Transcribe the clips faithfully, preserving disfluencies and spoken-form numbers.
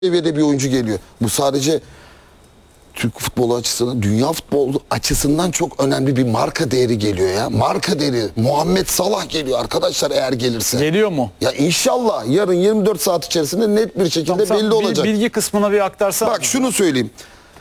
seviyede bir oyuncu geliyor. Bu sadece Türk futbolu açısından, dünya futbolu açısından çok önemli bir marka değeri geliyor ya. Marka değeri. Muhammed Salah geliyor arkadaşlar eğer gelirse. Geliyor mu? Ya inşallah yarın yirmi dört saat içerisinde net bir şekilde Tamam, belli olacak. Bilgi kısmına bir aktarsan. Bak şunu söyleyeyim.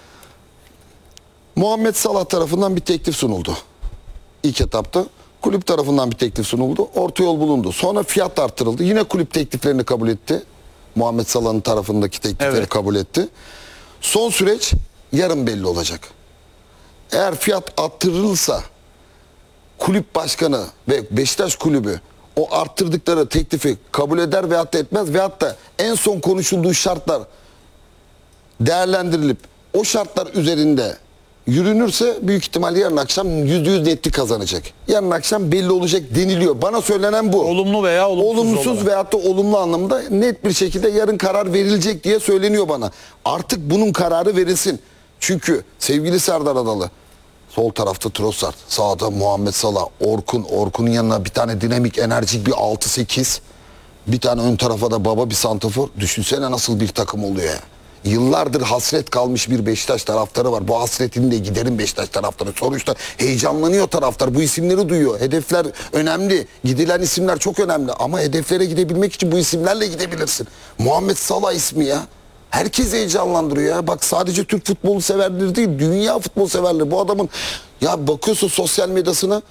Muhammed Salah tarafından bir teklif sunuldu. İlk etapta. Kulüp tarafından bir teklif sunuldu. Orta yol bulundu. Sonra fiyat artırıldı. Yine kulüp tekliflerini kabul etti. Muhammed Salah'ın tarafındaki teklifleri Evet. kabul etti. Son süreç yarın belli olacak. Eğer fiyat arttırılırsa kulüp başkanı ve Beşiktaş kulübü o arttırdıkları teklifi kabul eder veyahut da etmez veyahut da en son konuşulduğu şartlar değerlendirilip o şartlar üzerinde yürünürse büyük ihtimal yarın akşam yüzde yüz netlik kazanacak. Yarın akşam belli olacak deniliyor. Bana söylenen bu. Olumlu veya olumsuz, Olumsuz olarak. veyahut da olumlu anlamda net bir şekilde yarın karar verilecek diye söyleniyor bana. Artık bunun kararı verilsin. Çünkü sevgili Serdar Adalı, sol tarafta Trossard, sağda Muhammed Salah, Orkun, Orkun'un yanına bir tane dinamik, enerjik bir altı sekiz, bir tane ön tarafa da baba bir santrafor. Düşünsene nasıl bir takım oluyor ya. Yıllardır hasret kalmış bir Beşiktaş taraftarı var. Bu hasretini de giderin Beşiktaş taraftarı. Sonuçta heyecanlanıyor taraftar. Bu isimleri duyuyor. Hedefler önemli. Gidilen isimler çok önemli. Ama hedeflere gidebilmek için bu isimlerle gidebilirsin. Muhammed Salah ismi ya. Herkes heyecanlandırıyor ya. Bak sadece Türk futbolu severleri değil, dünya futbol severleri. Bu adamın ya bakıyorsun sosyal medyasına,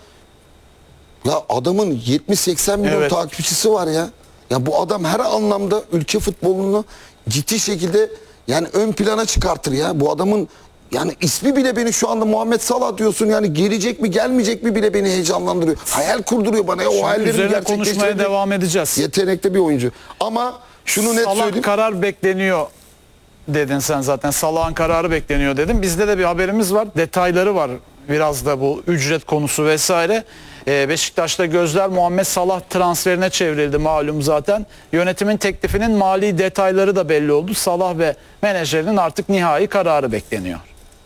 ya adamın yetmiş seksen milyon Evet. takipçisi var ya. Ya bu adam her anlamda ülke futbolunu ciddi şekilde yani ön plana çıkartır ya. Bu adamın yani ismi bile beni şu anda Muhammed Salah diyorsun, yani gelecek mi gelmeyecek mi bile beni heyecanlandırıyor. Hayal kurduruyor bana ya, o hayallerimi Üzerine konuşmaya gerçekleştirecek devam edeceğiz. yetenekli bir oyuncu. Ama şunu net Salah söyleyeyim. karar bekleniyor dedin sen zaten. Salah'ın kararı bekleniyor dedim. Bizde de bir haberimiz var. Detayları var. Biraz da bu ücret konusu vesaire. Ee, Beşiktaş'ta gözler Muhammed Salah transferine çevrildi malum zaten. Yönetimin teklifinin mali detayları da belli oldu. Salah ve menajerinin artık nihai kararı bekleniyor.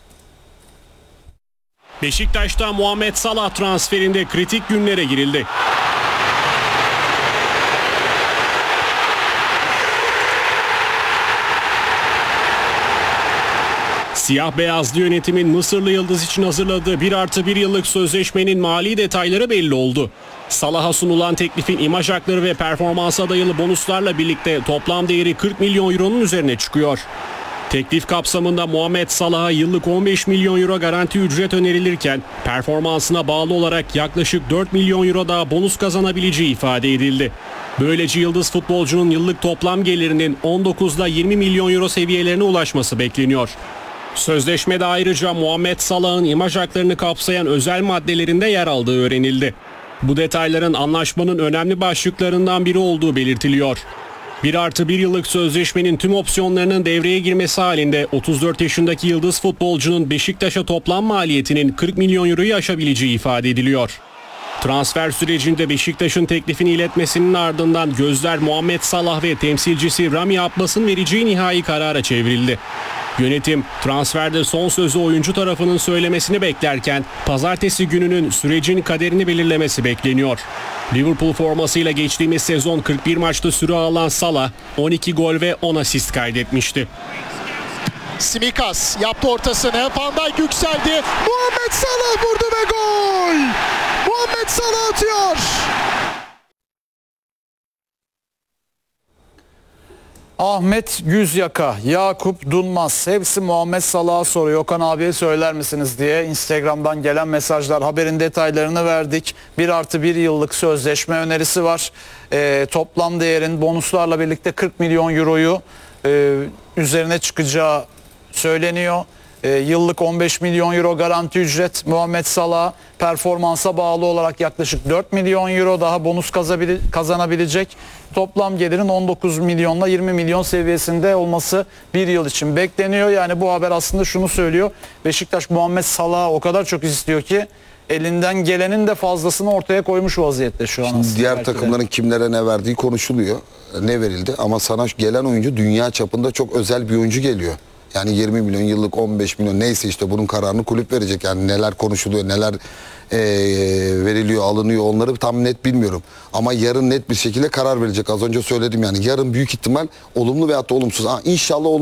Beşiktaş'ta Muhammed Salah transferinde kritik günlere girildi. Siyah beyazlı yönetimin Mısırlı Yıldız için hazırladığı bir artı bir yıllık sözleşmenin mali detayları belli oldu. Salah'a sunulan teklifin imaj hakları ve performansa dayalı bonuslarla birlikte toplam değeri kırk milyon euronun üzerine çıkıyor. Teklif kapsamında Muhammed Salah'a yıllık on beş milyon euro garanti ücret önerilirken performansına bağlı olarak yaklaşık dört milyon euro daha bonus kazanabileceği ifade edildi. Böylece yıldız futbolcunun yıllık toplam gelirinin on dokuz ile yirmi milyon euro seviyelerine ulaşması bekleniyor. Sözleşmede ayrıca Muhammed Salah'ın imaj haklarını kapsayan özel maddelerinde yer aldığı öğrenildi. Bu detayların anlaşmanın önemli başlıklarından biri olduğu belirtiliyor. bir artı bir yıllık sözleşmenin tüm opsiyonlarının devreye girmesi halinde otuz dört yaşındaki yıldız futbolcunun Beşiktaş'a toplam maliyetinin kırk milyon euroyu aşabileceği ifade ediliyor. Transfer sürecinde Beşiktaş'ın teklifini iletmesinin ardından gözler Muhammed Salah ve temsilcisi Rami Abbas'ın vereceği nihai karara çevrildi. Yönetim transferde son sözü oyuncu tarafının söylemesini beklerken pazartesi gününün sürecin kaderini belirlemesi bekleniyor. Liverpool formasıyla geçtiğimiz sezon kırk bir maçta süre alan Salah on iki gol ve on asist kaydetmişti. Simikas yaptı ortasını. Van Dijk yükseldi. Muhammed Salah vurdu ve gol. Muhammed Salah atıyor. Ahmet Güzyaka, Yakup Dunmaz hepsi Muhammed Salah'a soruyor. Okan abiye söyler misiniz diye Instagram'dan gelen mesajlar. Haberin detaylarını verdik. bir artı bir yıllık sözleşme önerisi var. Ee, toplam değerin bonuslarla birlikte kırk milyon euroyu e, üzerine çıkacağı söyleniyor. E, yıllık on beş milyon euro garanti ücret. Muhammed Salah performansa bağlı olarak yaklaşık dört milyon euro daha bonus kazanabilecek. Toplam gelirin on dokuz milyonla yirmi milyon seviyesinde olması bir yıl için bekleniyor. Yani bu haber aslında şunu söylüyor. Beşiktaş Muhammed Salah'ı o kadar çok istiyor ki elinden gelenin de fazlasını ortaya koymuş vaziyette şu an. Şimdi diğer belki de. takımların kimlere ne verdiği konuşuluyor. Ne verildi ama sana gelen oyuncu dünya çapında çok özel bir oyuncu geliyor. Yani yirmi milyon yıllık, on beş milyon neyse işte bunun kararını kulüp verecek. Yani neler konuşuluyor, neler e, veriliyor, alınıyor onları tam net bilmiyorum. Ama yarın net bir şekilde karar verecek. Az önce söyledim yani yarın büyük ihtimal olumlu veyahut da olumsuz. Ha, inşallah olumlu.